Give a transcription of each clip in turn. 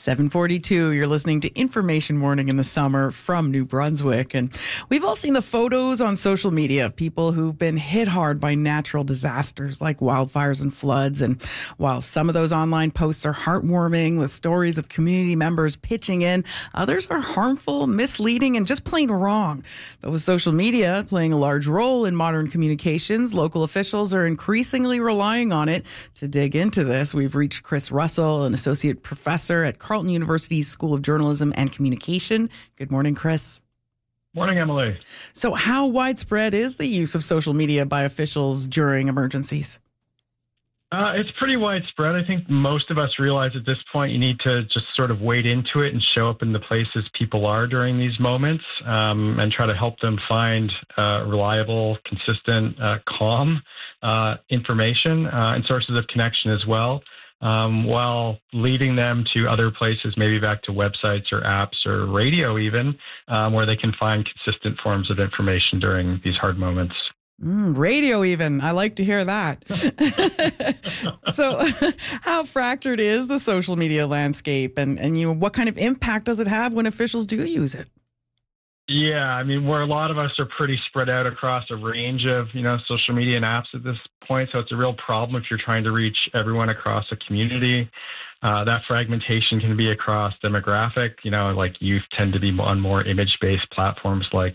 7:42, you're listening to Information Morning in the Summer from New Brunswick. And we've all seen the photos on social media of people who've been hit hard by natural disasters like wildfires and floods. And while some of those online posts are heartwarming with stories of community members pitching in, others are harmful, misleading, and just plain wrong. But with social media playing a large role in modern communications, local officials are increasingly relying on it. To dig into this, we've reached Chris Russell, an associate professor at Carleton University's School of Journalism and Communication. Good morning, Chris. Morning, Emily. So how widespread is the use of social media by officials during emergencies? It's pretty widespread. I think most of us realize at this point you need to just sort of wade into it and show up in the places people are during these moments and try to help them find reliable, consistent, calm information and sources of connection as well. While leading them to other places, maybe back to websites or apps or radio even, where they can find consistent forms of information during these hard moments. Radio even. I like to hear that. So how fractured is the social media landscape and what kind of impact does it have when officials do use it? Yeah, I mean, where a lot of us are pretty spread out across a range of, social media and apps at this point. So it's a real problem if you're trying to reach everyone across a community. That fragmentation can be across demographic, like youth tend to be on more image-based platforms like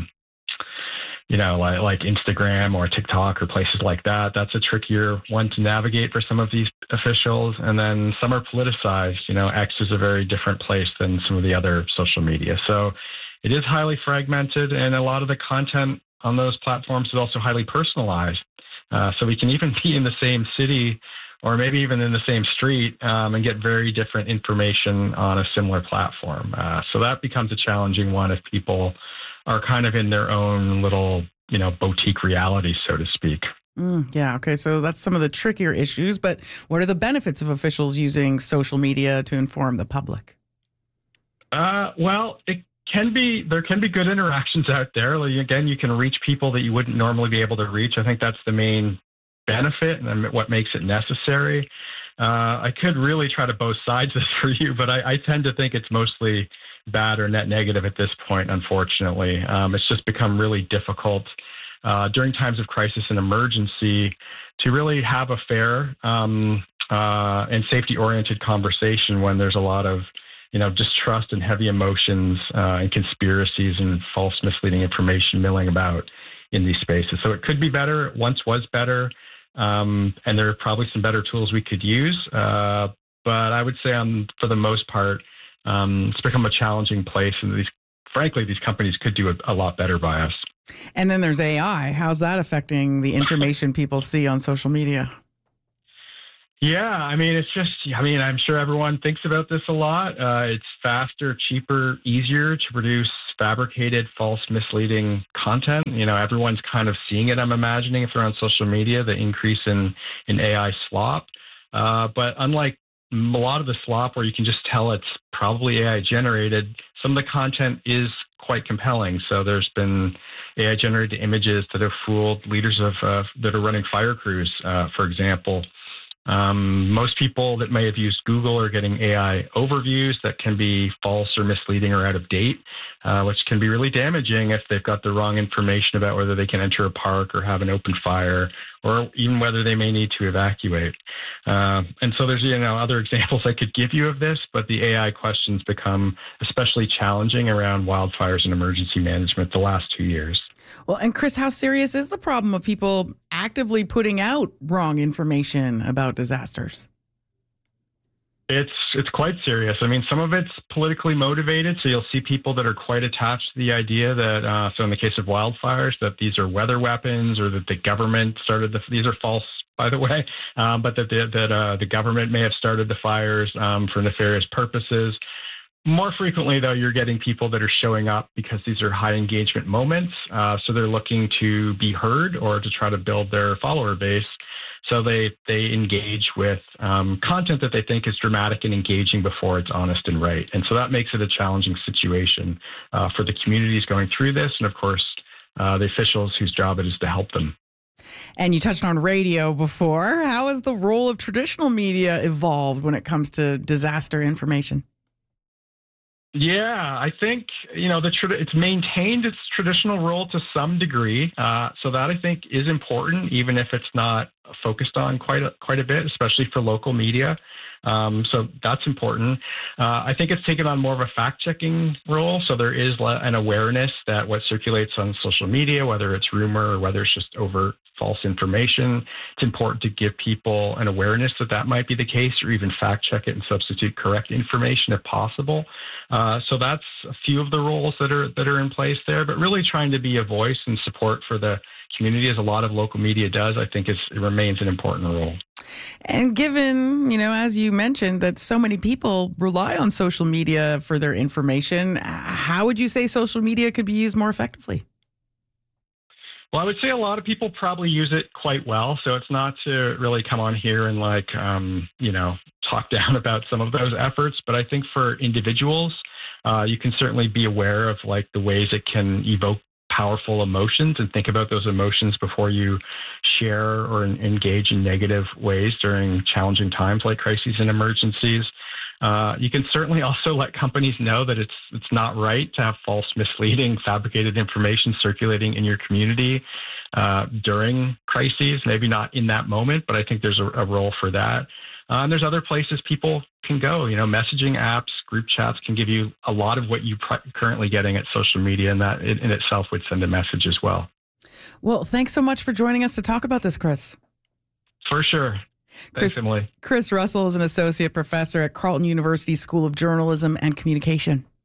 Instagram or TikTok or places like that. That's a trickier one to navigate for some of these officials. And then some are politicized. X is a very different place than some of the other social media. So it is highly fragmented, and a lot of the content on those platforms is also highly personalized. So we can even be in the same city or maybe even in the same street and get very different information on a similar platform. So that becomes a challenging one if people are kind of in their own little, boutique reality, so to speak. Yeah. Okay. So that's some of the trickier issues. But what are the benefits of officials using social media to inform the public? Well, there can be good interactions out there. Again, you can reach people that you wouldn't normally be able to reach. I think that's the main benefit and what makes it necessary. I could really try to both sides this for you, but I tend to think it's mostly bad or net negative at this point, unfortunately. It's just become really difficult during times of crisis and emergency to really have a fair and safety-oriented conversation when there's a lot of distrust and heavy emotions and conspiracies and false misleading information milling about in these spaces. So it could be better. It once was better. And there are probably some better tools we could use. But I would say for the most part, it's become a challenging place. And these companies could do a lot better by us. And then there's AI. How's that affecting the information people see on social media? Yeah, I'm sure everyone thinks about this a lot. It's faster, cheaper, easier to produce fabricated, false, misleading content. Everyone's kind of seeing it, I'm imagining, if they're on social media, the increase in AI slop. But unlike a lot of the slop where you can just tell it's probably AI generated, some of the content is quite compelling. So there's been AI generated images that have fooled leaders that are running fire crews, for example. Most people that may have used Google are getting AI overviews that can be false or misleading or out of date, which can be really damaging if they've got the wrong information about whether they can enter a park or have an open fire, or even whether they may need to evacuate. And so there's other examples I could give you of this, but the AI questions become especially challenging around wildfires and emergency management the last 2 years. Well, and Chris, how serious is the problem of people actively putting out wrong information about disasters? It's quite serious. I mean, some of it's politically motivated. So you'll see people that are quite attached to the idea that, so in the case of wildfires, that these are weather weapons or that the government started these are false, by the way, but that the government may have started the fires for nefarious purposes. More frequently, though, you're getting people that are showing up because these are high engagement moments. So they're looking to be heard or to try to build their follower base. So they engage with content that they think is dramatic and engaging before it's honest and right. And so that makes it a challenging situation for the communities going through this and, of course, the officials whose job it is to help them. And you touched on radio before. How has the role of traditional media evolved when it comes to disaster information? Yeah, I think, it's maintained its traditional role to some degree. So that I think is important, even if it's not focused on quite a bit, especially for local media. So that's important. I think it's taken on more of a fact-checking role. So there is an awareness that what circulates on social media, whether it's rumor or whether it's just overt false information, it's important to give people an awareness that that might be the case, or even fact-check it and substitute correct information if possible. So that's a few of the roles that are in place there, but really trying to be a voice and support for the community, as a lot of local media does, I think it remains an important role. And given, as you mentioned, that so many people rely on social media for their information, how would you say social media could be used more effectively? Well, I would say a lot of people probably use it quite well. So it's not to really come on here and talk down about some of those efforts. But I think for individuals, you can certainly be aware of the ways it can evoke powerful emotions and think about those emotions before you share or engage in negative ways during challenging times like crises and emergencies. You can certainly also let companies know that it's not right to have false, misleading, fabricated information circulating in your community during crises. Maybe not in that moment, but I think there's a role for that. And there's other places people can go. Messaging apps, group chats can give you a lot of what you're currently getting at social media, and that in itself would send a message as well. Well, thanks so much for joining us to talk about this, Chris. For sure. Thanks, Emily. Chris Russell is an associate professor at Carleton University School of Journalism and Communication.